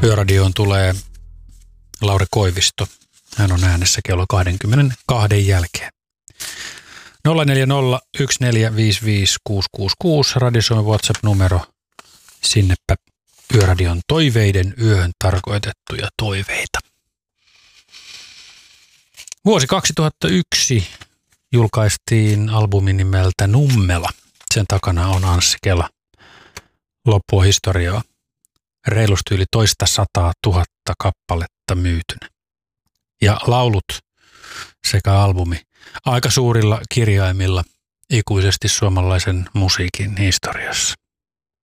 Yöradioon tulee Lauri Koivisto. Hän on äänessä kello 22 jälkeen. 0401455666 Radio Suomen WhatsApp-numero. Sinnepä Yöradion toiveiden yöhön tarkoitettuja toiveita. Vuosi 2001 julkaistiin albumi nimeltä Nummela. Sen takana on Anssi Kela. Loppua historiaa. Reilusti yli 200 000 kappaletta myytynä. Ja laulut sekä albumi aika suurilla kirjaimilla ikuisesti suomalaisen musiikin historiassa.